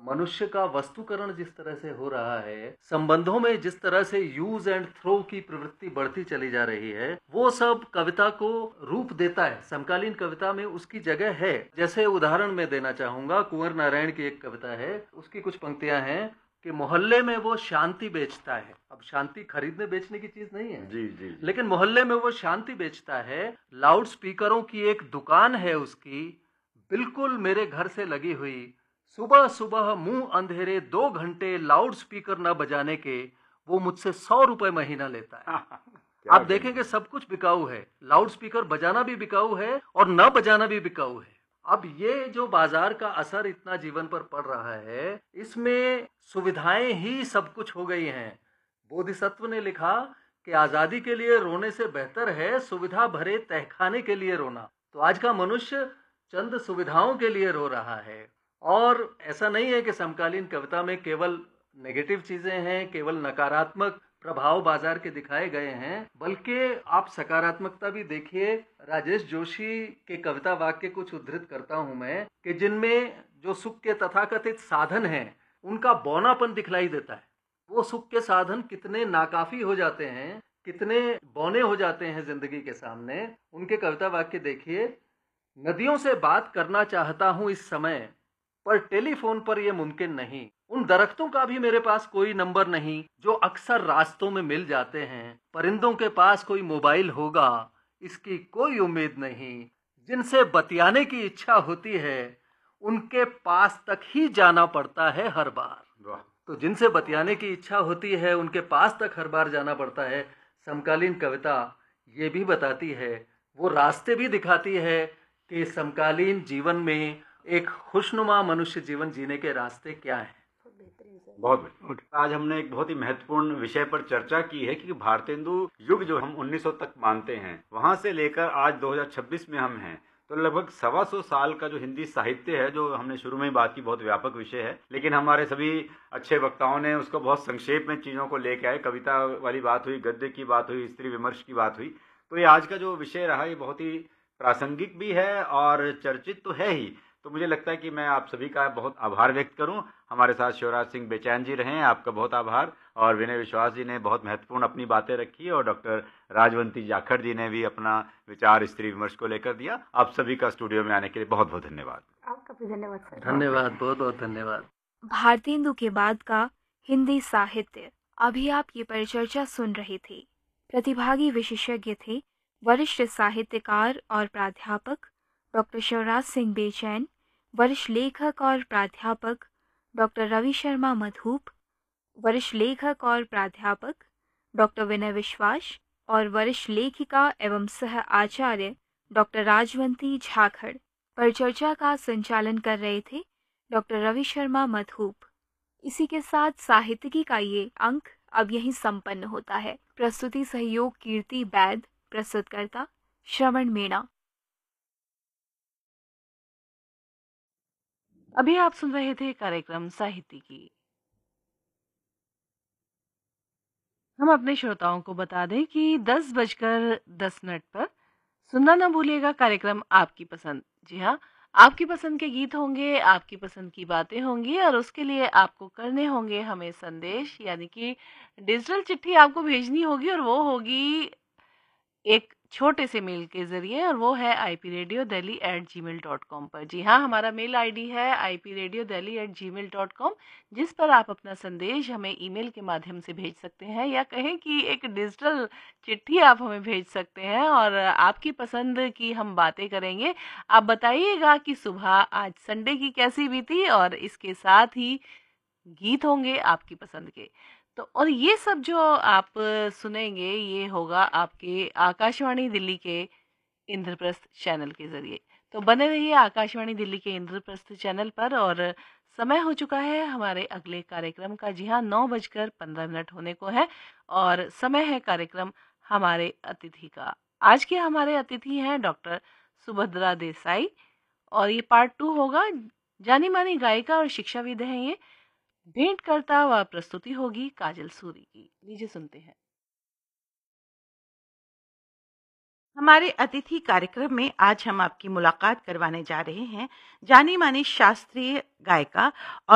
मनुष्य का वस्तुकरण जिस तरह से हो रहा है, संबंधों में जिस तरह से यूज एंड थ्रो की प्रवृत्ति बढ़ती चली जा रही है, वो सब कविता को रूप देता है। समकालीन कविता में उसकी जगह है। जैसे उदाहरण मैं देना चाहूंगा, कुंवर नारायण की एक कविता है, उसकी कुछ पंक्तियां हैं कि मोहल्ले में वो शांति बेचता है। अब शांति खरीदने बेचने की चीज नहीं है जी। लेकिन मोहल्ले में वो शांति बेचता है। लाउड स्पीकरों की एक दुकान है उसकी, बिल्कुल मेरे घर से लगी हुई। सुबह सुबह मुंह अंधेरे 2 घंटे लाउड स्पीकर न बजाने के वो मुझसे 100 रुपए महीना लेता है। आप देखेंगे सब कुछ बिकाऊ है, लाउड स्पीकर बजाना भी बिकाऊ है और न बजाना भी बिकाऊ है। अब ये जो बाजार का असर इतना जीवन पर पड़ रहा है, इसमें सुविधाएं ही सब कुछ हो गई हैं। बोधिसत्व ने लिखा कि आजादी के लिए रोने से बेहतर है सुविधा भरे तहखाने के लिए रोना। तो आज का मनुष्य चंद सुविधाओं के लिए रो रहा है। और ऐसा नहीं है कि समकालीन कविता में केवल नेगेटिव चीजें हैं, केवल नकारात्मक प्रभाव बाजार के दिखाए गए हैं, बल्कि आप सकारात्मकता भी देखिए। राजेश जोशी के कविता वाक्य कुछ उद्धृत करता हूं मैं, कि जिनमें जो सुख के तथाकथित साधन हैं उनका बौनापन दिखलाई देता है। वो सुख के साधन कितने नाकाफी हो जाते हैं, कितने बौने हो जाते हैं जिंदगी के सामने। उनके कविता वाक्य देखिए। नदियों से बात करना चाहता हूं इस समय, पर टेलीफोन पर यह मुमकिन नहीं। उन दरख्तों का भी मेरे पास कोई नंबर नहीं जो अक्सर रास्तों में मिल जाते हैं। परिंदों के पास कोई मोबाइल होगा, इसकी कोई उम्मीद नहीं। जिनसे बतियाने की इच्छा होती है उनके पास तक ही जाना पड़ता है हर बार। तो जिनसे बतियाने की इच्छा होती है उनके पास तक हर बार जाना पड़ता है। समकालीन कविता ये भी बताती है, वो रास्ते भी दिखाती है कि समकालीन जीवन में एक खुशनुमा मनुष्य जीवन जीने के रास्ते क्या हैं। बहुत आज हमने एक बहुत ही महत्वपूर्ण विषय पर चर्चा की है कि भारतेंदु युग जो हम 1900 तक मानते हैं, वहां से लेकर आज 2026 में हम हैं, तो लगभग 125 साल का जो हिंदी साहित्य है, जो हमने शुरू में ही बात की, बहुत व्यापक विषय है, लेकिन हमारे सभी अच्छे वक्ताओं ने उसको बहुत संक्षेप में चीज़ों को लेके आए। कविता वाली बात हुई, गद्य की बात हुई, स्त्री विमर्श की बात हुई। तो ये आज का जो विषय रहा ये बहुत ही प्रासंगिक भी है और चर्चित तो है ही। तो मुझे लगता है कि मैं आप सभी का बहुत आभार व्यक्त करूं। हमारे साथ शिवराज सिंह बेचैन जी रहे, आपका बहुत आभार। और विनय विश्वास जी ने बहुत महत्वपूर्ण अपनी बातें रखी और डॉक्टर राजवंती जाखड़ जी ने भी अपना विचार स्त्री विमर्श को लेकर दिया। आप सभी का स्टूडियो में आने के लिए बहुत बहुत धन्यवाद। आपका भी धन्यवाद सर। धन्यवाद, बहुत बहुत धन्यवाद। भारतेंदु के बाद का हिंदी साहित्य, अभी आप ये परिचर्चा सुन रहे थे। प्रतिभागी विशेषज्ञ थे वरिष्ठ साहित्यकार और प्राध्यापक डॉक्टर शिवराज सिंह बेचैन, वरिष्ठ लेखक और प्राध्यापक डॉक्टर रवि शर्मा मधूप, वरिष्ठ लेखक और प्राध्यापक डॉक्टर विनय विश्वास और वरिष्ठ लेखिका एवं सह आचार्य डॉक्टर राजवंती झाखड़। परिचर्चा का संचालन कर रहे थे डॉक्टर रवि शर्मा मधूप। इसी के साथ साहित्यिकी का ये अंक अब यहीं संपन्न होता है। प्रस्तुति सहयोग कीर्ति बैद, प्रस्तुतकर्ता श्रवण मीणा। अभी आप सुन रहे थे कार्यक्रम साहित्यिकी। हम अपने श्रोताओं को बता दें कि 10:10 पर सुनना न भूलिएगा कार्यक्रम आपकी पसंद। जी हाँ, आपकी पसंद के गीत होंगे, आपकी पसंद की बातें होंगी और उसके लिए आपको करने होंगे हमें संदेश, यानी कि डिजिटल चिट्ठी आपको भेजनी होगी और वो होगी एक छोटे से मेल के जरिए, और वो है ipradiodelhi@gmail.com पर। जी हाँ, हमारा मेल आईडी है ipradiodelhi@gmail.com, जिस पर आप अपना संदेश हमें ईमेल के माध्यम से भेज सकते हैं, या कहें कि एक डिजिटल चिट्ठी आप हमें भेज सकते हैं और आपकी पसंद की हम बातें करेंगे। आप बताइएगा कि सुबह आज संडे की कैसी बीती, और इसके साथ ही गीत होंगे आपकी पसंद के। तो और ये सब जो आप सुनेंगे ये होगा आपके आकाशवाणी दिल्ली के इंद्रप्रस्थ चैनल के जरिए। तो बने रहिए आकाशवाणी दिल्ली के इंद्रप्रस्थ चैनल पर। और समय हो चुका है हमारे अगले कार्यक्रम का। जी हाँ, 9:15 होने को है और समय है कार्यक्रम हमारे अतिथि का। आज के हमारे अतिथि हैं डॉक्टर सुभद्रा देसाई, और ये पार्ट 2 होगा। जानी मानी गायिका और शिक्षाविद हैं ये। भेंटकर्ता व प्रस्तुति होगी काजल सूरी की। लीजिए सुनते हैं। हमारे अतिथि कार्यक्रम में आज हम आपकी मुलाकात करवाने जा रहे हैं जानी मानी शास्त्रीय गायिका और